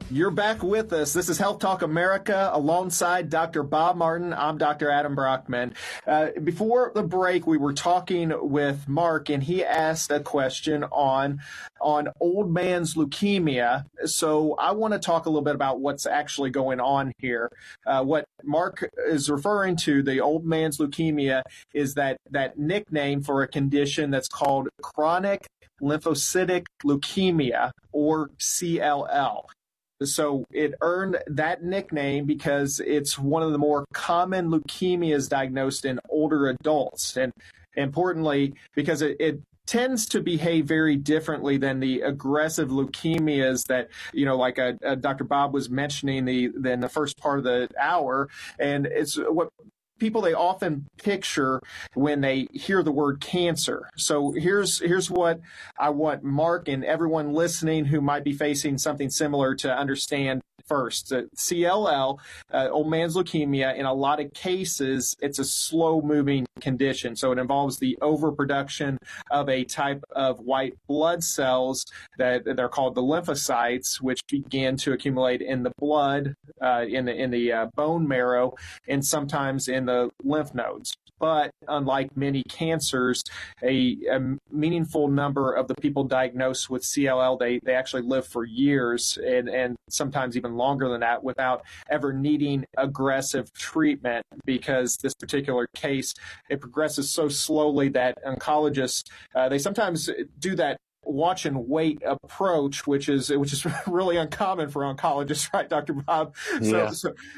You're back with us. This is Health Talk America alongside Dr. Bob Martin. I'm Dr. Adam Brockman. Before the break, we were talking with Mark, and he asked a question on old man's leukemia. So I want to talk a little bit about what's actually going on here. What Mark is referring to, the old man's leukemia, is that nickname for a condition that's called chronic lymphocytic leukemia, or CLL. So it earned that nickname because it's one of the more common leukemias diagnosed in older adults. And importantly, because it tends to behave very differently than the aggressive leukemias that, like Dr. Bob was mentioning in the first part of the hour. And it's what people they often picture when they hear the word cancer. So here's what I want Mark and everyone listening who might be facing something similar to understand first. CLL, old man's leukemia, in a lot of cases, it's a slow-moving condition. So it involves the overproduction of a type of white blood cells that they're called the lymphocytes, which begin to accumulate in the blood, in the bone marrow, and sometimes in the lymph nodes. But unlike many cancers, a meaningful number of the people diagnosed with CLL, they actually live for years and sometimes even longer than that without ever needing aggressive treatment, because this particular case, it progresses so slowly that oncologists, they sometimes do that watch and wait approach, which is really uncommon for oncologists, right, Dr. Bob? Yeah.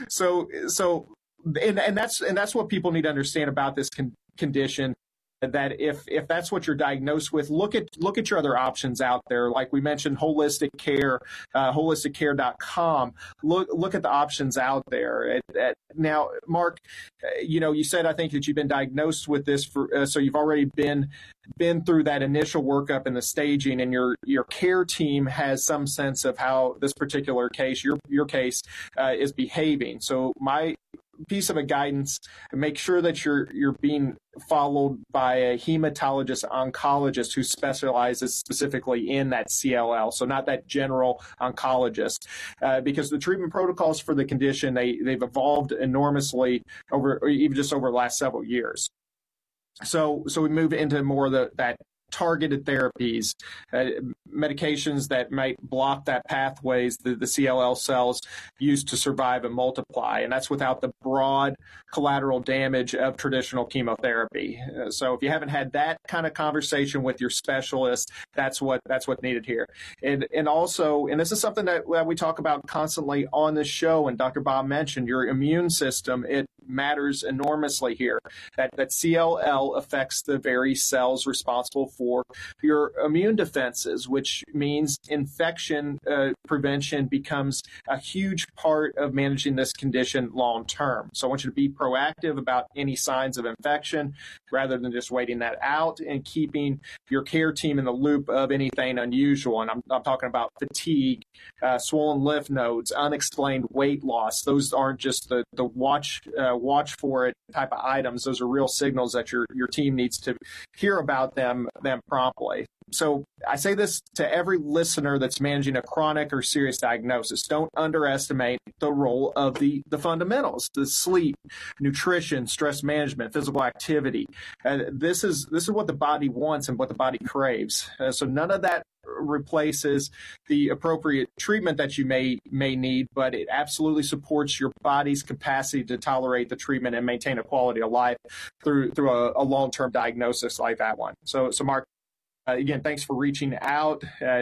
So that's what people need to understand about this condition. That if that's what you're diagnosed with, look at your other options out there. Like we mentioned, holistic care, holisticcare.com. Look at the options out there. Now, Mark, you said, I think, that you've been diagnosed with this so you've already been through that initial workup and the staging, and your care team has some sense of how this particular case, your case, is behaving. So my piece of a guidance, make sure that you're being followed by a hematologist oncologist who specializes specifically in that CLL, so not that general oncologist, because the treatment protocols for the condition, they've evolved enormously over the last several years. So we move into more of that targeted therapies, medications that might block that pathways the CLL cells use to survive and multiply. And that's without the broad collateral damage of traditional chemotherapy. So if you haven't had that kind of conversation with your specialist, that's what's needed here. And also, and this is something that we talk about constantly on this show, and Dr. Bob mentioned, your immune system, it matters enormously here. That CLL affects the very cells responsible for your immune defenses, which means infection prevention becomes a huge part of managing this condition long term. So I want you to be proactive about any signs of infection rather than just waiting that out, and keeping your care team in the loop of anything unusual. And I'm talking about fatigue, swollen lymph nodes, unexplained weight loss. Those aren't just the watch for it type of items. Those are real signals that your team needs to hear about them promptly. So I say this to every listener that's managing a chronic or serious diagnosis. Don't underestimate the role of the fundamentals, the sleep, nutrition, stress management, physical activity. This is what the body wants and what the body craves. So none of that replaces the appropriate treatment that you may need, but it absolutely supports your body's capacity to tolerate the treatment and maintain a quality of life through a long-term diagnosis like that one. So Mark, again, thanks for reaching out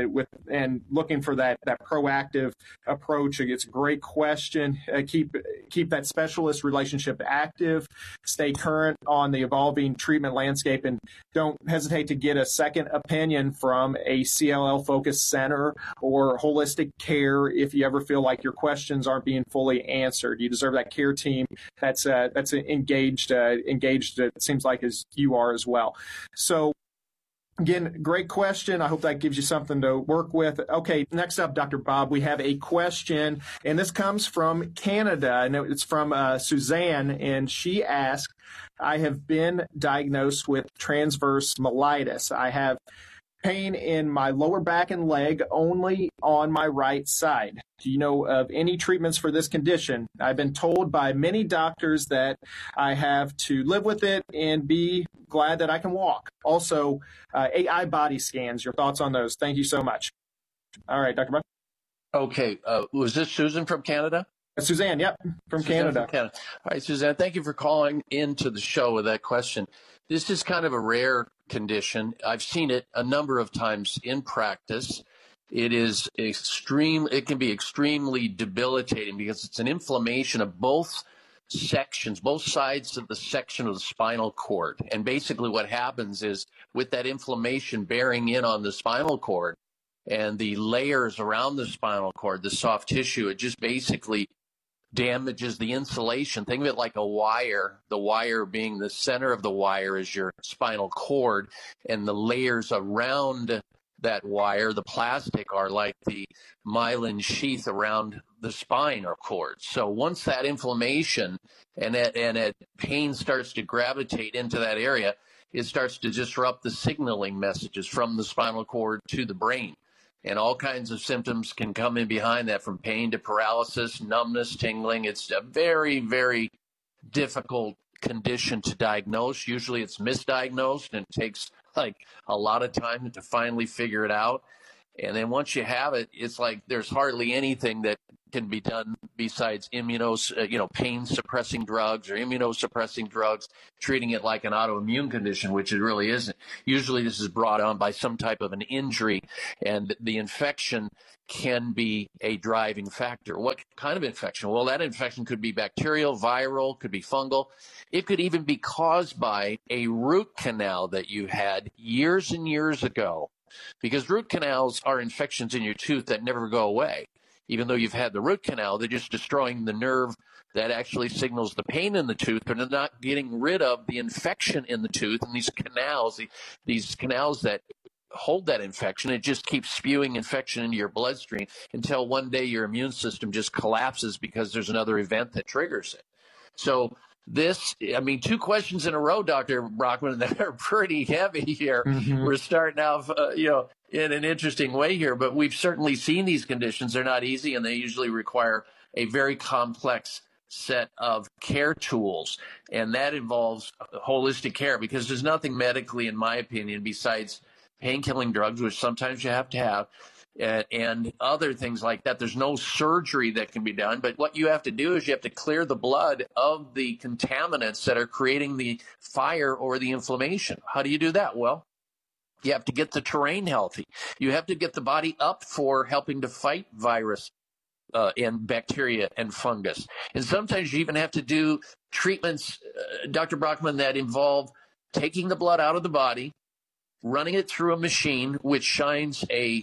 and looking for that proactive approach. It's a great question. Keep that specialist relationship active. Stay current on the evolving treatment landscape, and don't hesitate to get a second opinion from a CLL-focused center or holistic care if you ever feel like your questions aren't being fully answered. You deserve that care team that's engaged. It seems like as you are as well. So, again, great question. I hope that gives you something to work with. Okay, next up, Dr. Bob, we have a question, and this comes from Canada, and it's from Suzanne, and she asked, I have been diagnosed with transverse myelitis. I have Pain in my lower back and leg only on my right side. Do you know of any treatments for this condition? I've been told by many doctors that I have to live with it and be glad that I can walk. Also, AI body scans. Your thoughts on those? Thank you so much. All right, Dr. Buck. Okay. Was this Susan from Canada? Suzanne, yep, from Canada. All right, Suzanne, thank you for calling into the show with that question. This is kind of a rare condition. I've seen it a number of times in practice. It can be extremely debilitating because it's an inflammation of both sections, both sides of the section of the spinal cord. And basically what happens is with that inflammation bearing in on the spinal cord and the layers around the spinal cord, the soft tissue, it just basically damages the insulation. Think of it like a wire, the wire being the center of the wire is your spinal cord, and the layers around that wire, the plastic, are like the myelin sheath around the spine or cord. So once that inflammation and pain starts to gravitate into that area, it starts to disrupt the signaling messages from the spinal cord to the brain. And all kinds of symptoms can come in behind that, from pain to paralysis, numbness, tingling. It's a very, very difficult condition to diagnose. Usually it's misdiagnosed and it takes like a lot of time to finally figure it out. And then once you have it, it's like there's hardly anything that can be done besides pain suppressing drugs or immunosuppressing drugs, treating it like an autoimmune condition, which it really isn't. Usually this is brought on by some type of an injury, and the infection can be a driving factor. What kind of infection? Well, that infection could be bacterial, viral, could be fungal. It could even be caused by a root canal that you had years and years ago, because root canals are infections in your tooth that never go away. Even though you've had the root canal, they're just destroying the nerve that actually signals the pain in the tooth, but they're not getting rid of the infection in the tooth. And these canals that hold that infection, it just keeps spewing infection into your bloodstream until one day your immune system just collapses because there's another event that triggers it. So two questions in a row, Dr. Brockman, that are pretty heavy here. Mm-hmm. We're starting off, in an interesting way here, but we've certainly seen these conditions. They're not easy, and they usually require a very complex set of care tools, and that involves holistic care, because there's nothing medically, in my opinion, besides pain-killing drugs, which sometimes you have to have, and other things like that. There's no surgery that can be done, but what you have to do is you have to clear the blood of the contaminants that are creating the fire or the inflammation. How do you do that? Well, you have to get the terrain healthy. You have to get the body up for helping to fight virus and bacteria and fungus. And sometimes you even have to do treatments, Dr. Brockman, that involve taking the blood out of the body, running it through a machine which shines a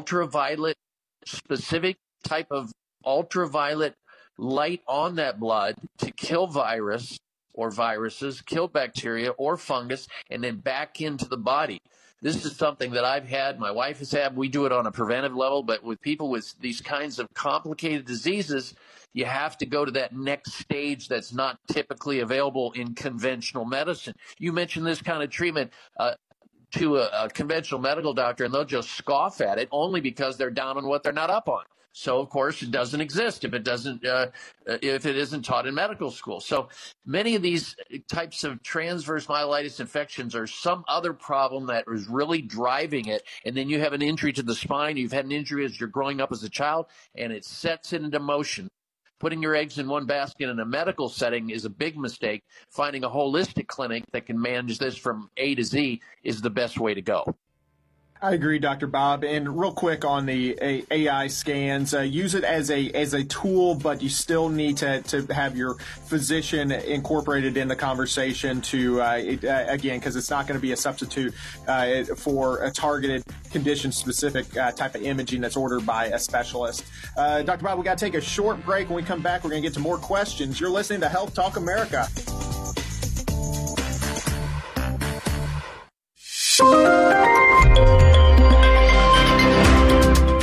specific type of ultraviolet light on that blood to kill virus or viruses, kill bacteria or fungus, and then back into the body. This is something that I've had, my wife has had. We do it on a preventive level, but with people with these kinds of complicated diseases, you have to go to that next stage that's not typically available in conventional medicine. You mentioned this kind of treatment to a conventional medical doctor, and they'll just scoff at it only because they're down on what they're not up on. So, of course, it doesn't exist if it isn't taught in medical school. So many of these types of transverse myelitis infections are some other problem that is really driving it. And then you have an injury to the spine. You've had an injury as you're growing up as a child, and it sets it into motion. Putting your eggs in one basket in a medical setting is a big mistake. Finding a holistic clinic that can manage this from A to Z is the best way to go. I agree, Dr. Bob. And real quick on the AI scans, use it as a tool, but you still need to have your physician incorporated in the conversation again, because it's not going to be a substitute for a targeted condition-specific type of imaging that's ordered by a specialist. Dr. Bob, we got to take a short break. When we come back, we're going to get to more questions. You're listening to Health Talk America.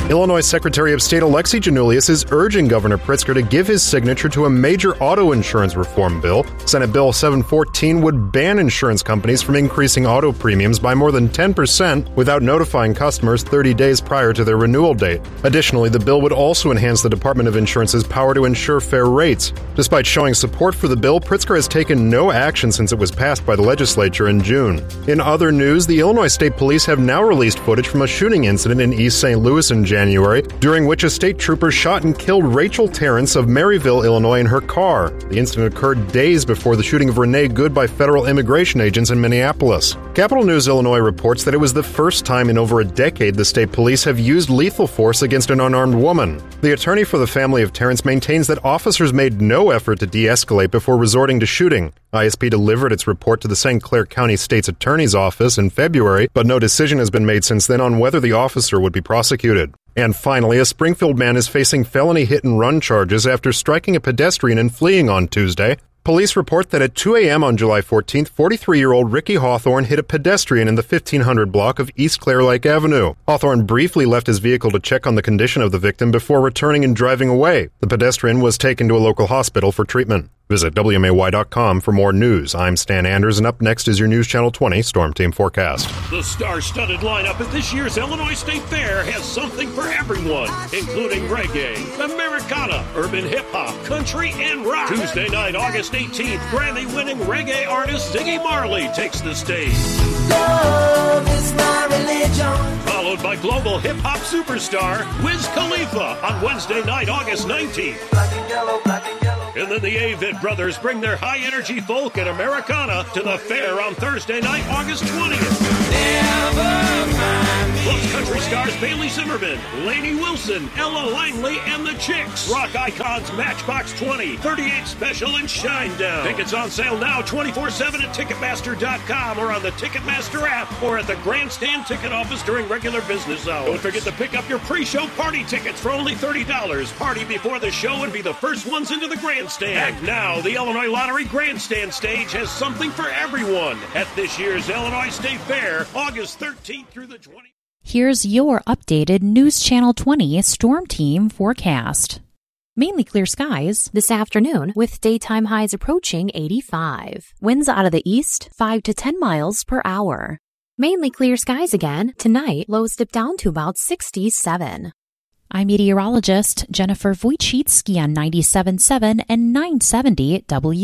Illinois Secretary of State Alexi Giannoulias is urging Governor Pritzker to give his signature to a major auto insurance reform bill. Senate Bill 714 would ban insurance companies from increasing auto premiums by more than 10% without notifying customers 30 days prior to their renewal date. Additionally, the bill would also enhance the Department of Insurance's power to ensure fair rates. Despite showing support for the bill, Pritzker has taken no action since it was passed by the legislature in June. In other news, the Illinois State Police have now released footage from a shooting incident in East St. Louis in January, during which a state trooper shot and killed Rachel Terrence of Maryville, Illinois, in her car. The incident occurred days before the shooting of Renee Good by federal immigration agents in Minneapolis. Capital News Illinois reports that it was the first time in over a decade the state police have used lethal force against an unarmed woman. The attorney for the family of Terrence maintains that officers made no effort to de-escalate before resorting to shooting. ISP delivered its report to the St. Clair County State's Attorney's Office in February, but no decision has been made since then on whether the officer would be prosecuted. And finally, a Springfield man is facing felony hit-and-run charges after striking a pedestrian and fleeing on Tuesday. Police report that at 2 a.m. on July 14th, 43-year-old Ricky Hawthorne hit a pedestrian in the 1500 block of East Clair Lake Avenue. Hawthorne briefly left his vehicle to check on the condition of the victim before returning and driving away. The pedestrian was taken to a local hospital for treatment. Visit WMAY.com for more news. I'm Stan Anders, and up next is your News Channel 20 Storm Team Forecast. The star-studded lineup at this year's Illinois State Fair has something for everyone, including reggae, Americana, urban hip-hop, country, and rock. Tuesday night, August 18th, Grammy-winning reggae artist Ziggy Marley takes the stage. Love is my religion. Followed by global hip-hop superstar Wiz Khalifa on Wednesday night, August 19th. Black and yellow, black and yellow. And then the Avett Brothers bring their high-energy folk and Americana to the fair on Thursday night, August 20th. Never mind me. Plus country stars Bailey Zimmerman, Lainey Wilson, Ella Langley, and the Chicks. Rock icons Matchbox 20, 38 Special, and Shinedown. Tickets on sale now 24/7 at Ticketmaster.com or on the Ticketmaster app or at the Grandstand Ticket Office during regular business hours. Don't forget to pick up your pre-show party tickets for only $30. Party before the show and be the first ones into the grandstand. And now, the Illinois Lottery Grandstand stage has something for everyone at this year's Illinois State Fair, August 13th through the 20th. Here's your updated News Channel 20 Storm Team forecast. Mainly clear skies this afternoon with daytime highs approaching 85. Winds out of the east 5 to 10 miles per hour. Mainly clear skies again tonight, lows dip down to about 67. I'm meteorologist Jennifer Wojcicki on 97.7 and 970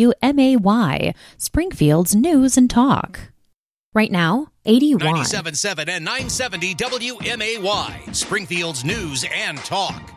WMAY, Springfield's News and Talk. Right now, 81. 97.7 and 970 WMAY, Springfield's News and Talk.